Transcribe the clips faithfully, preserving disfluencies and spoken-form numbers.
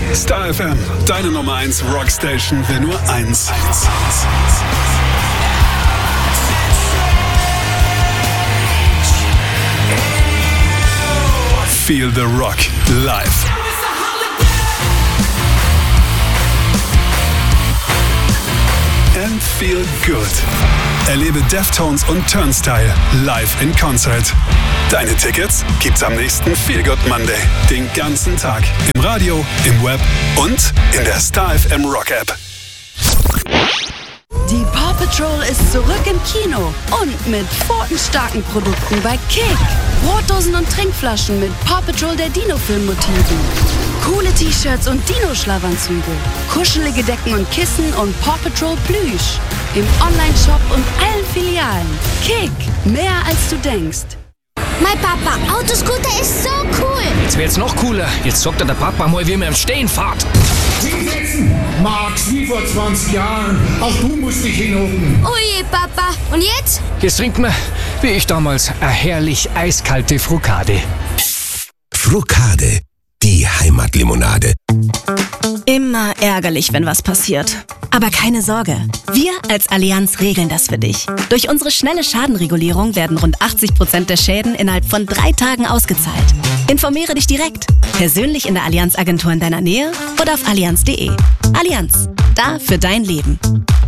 Star F M, deine Nummer eins Rockstation, will nur eins. Feel the Rock live. And feel good. Erlebe Deftones und Turnstile live in Concert. Deine Tickets gibt's am nächsten Feel Good Monday. Den ganzen Tag. Im Radio, im Web und in der Star F M Rock App. Die Paw Patrol ist zurück im Kino und mit pfotenstarken Produkten bei Kick. Brotdosen und Trinkflaschen mit Paw Patrol der Dino-Film-Motiven. Coole T-Shirts und Dino-Schlafanzüge. Kuschelige Decken und Kissen und Paw Patrol Plüsch. Im Online-Shop und allen Filialen. Kick, mehr als du denkst. Mein Papa, Autoscooter ist so cool. Jetzt wird's noch cooler. Jetzt zockt der Papa mal, wie man im Stehen fährt. Hinsetzen! Max, wie vor zwanzig Jahren. Auch du musst dich hinhocken. Oh je, Papa. Und jetzt? Jetzt trinkt man, wie ich damals, eine herrlich eiskalte Frucade. Frucade, die Heimatlimonade. Immer ärgerlich, wenn was passiert. Aber keine Sorge, wir als Allianz regeln das für dich. Durch unsere schnelle Schadenregulierung werden rund achtzig Prozent der Schäden innerhalb von drei Tagen ausgezahlt. Informiere dich direkt, persönlich in der Allianz-Agentur in deiner Nähe oder auf allianz punkt de. Allianz, da für dein Leben.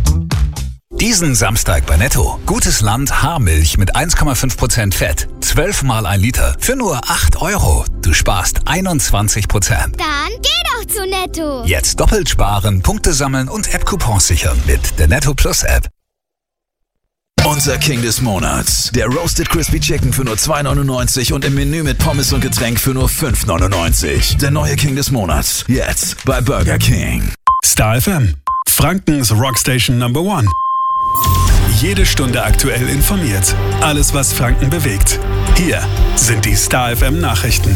Diesen Samstag bei Netto. Gutes Land Haarmilch mit eins Komma fünf Prozent Fett. zwölf Mal ein Liter für nur acht Euro. Du sparst einundzwanzig Prozent. Dann geh doch zu Netto. Jetzt doppelt sparen, Punkte sammeln und App-Coupons sichern mit der Netto Plus App. Unser King des Monats. Der Roasted Crispy Chicken für nur zwei neunundneunzig und im Menü mit Pommes und Getränk für nur fünf neunundneunzig. Der neue King des Monats. Jetzt bei Burger King. Star F M, Frankens Rockstation Number One. Jede Stunde aktuell informiert. Alles, was Franken bewegt. Hier sind die Star F M Nachrichten.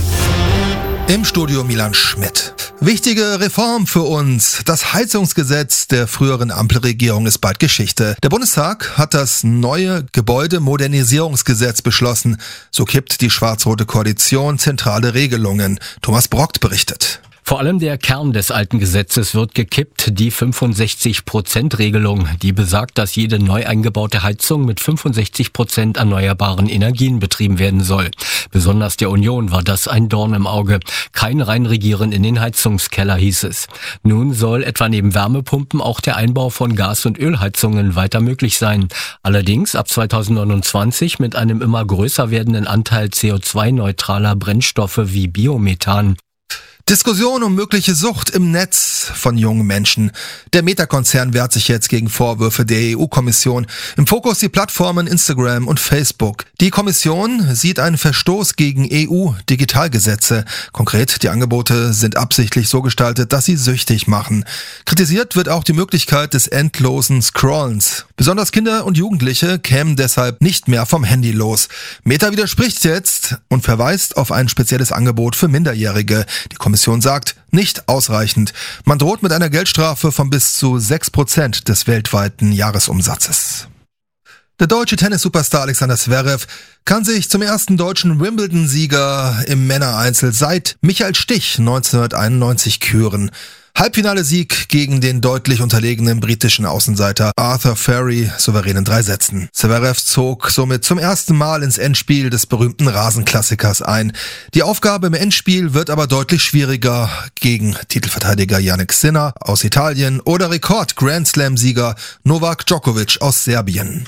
Im Studio Milan Schmidt. Wichtige Reform für uns. Das Heizungsgesetz der früheren Ampelregierung ist bald Geschichte. Der Bundestag hat das neue Gebäudemodernisierungsgesetz beschlossen. So kippt die schwarz-rote Koalition zentrale Regelungen. Thomas Brockt berichtet. Vor allem der Kern des alten Gesetzes wird gekippt, die fünfundsechzig Prozent Regelung, die besagt, dass jede neu eingebaute Heizung mit fünfundsechzig Prozent erneuerbaren Energien betrieben werden soll. Besonders der Union war das ein Dorn im Auge. Kein Reinregieren in den Heizungskeller, hieß es. Nun soll etwa neben Wärmepumpen auch der Einbau von Gas- und Ölheizungen weiter möglich sein. Allerdings ab zweitausendneunundzwanzig mit einem immer größer werdenden Anteil C O zwei neutraler Brennstoffe wie Biomethan. Diskussion um mögliche Sucht im Netz von jungen Menschen. Der Meta-Konzern wehrt sich jetzt gegen Vorwürfe der E U-Kommission. Im Fokus die Plattformen Instagram und Facebook. Die Kommission sieht einen Verstoß gegen E U-Digitalgesetze. Konkret, die Angebote sind absichtlich so gestaltet, dass sie süchtig machen. Kritisiert wird auch die Möglichkeit des endlosen Scrollens. Besonders Kinder und Jugendliche kämen deshalb nicht mehr vom Handy los. Meta widerspricht jetzt und verweist auf ein spezielles Angebot für Minderjährige. Die Die Kommission sagt, nicht ausreichend. Man droht mit einer Geldstrafe von bis zu sechs Prozent des weltweiten Jahresumsatzes. Der deutsche Tennis-Superstar Alexander Zverev kann sich zum ersten deutschen Wimbledon-Sieger im Männereinzel seit Michael Stich neunzehnhunderteinundneunzig küren. Halbfinale-Sieg gegen den deutlich unterlegenen britischen Außenseiter Arthur Ferry, souverän in drei Sätzen. Zverev zog somit zum ersten Mal ins Endspiel des berühmten Rasenklassikers ein. Die Aufgabe im Endspiel wird aber deutlich schwieriger gegen Titelverteidiger Jannik Sinner aus Italien oder Rekord-Grand-Slam-Sieger Novak Djokovic aus Serbien.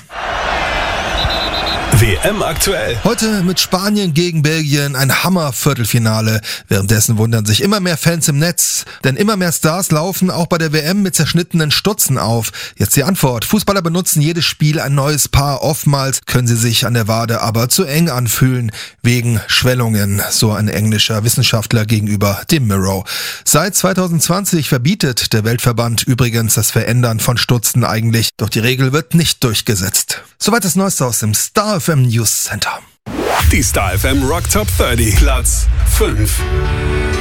W M aktuell. Heute mit Spanien gegen Belgien ein Hammer-Viertelfinale. Währenddessen wundern sich immer mehr Fans im Netz, denn immer mehr Stars laufen auch bei der W M mit zerschnittenen Stutzen auf. Jetzt die Antwort. Fußballer benutzen jedes Spiel ein neues Paar. Oftmals können sie sich an der Wade aber zu eng anfühlen, wegen Schwellungen, so ein englischer Wissenschaftler gegenüber dem Mirror. Seit zweitausendzwanzig verbietet der Weltverband übrigens das Verändern von Stutzen eigentlich, doch die Regel wird nicht durchgesetzt. Soweit das Neueste aus dem Star F M News Center. Die Star F M Rock Top dreißig, Platz fünf.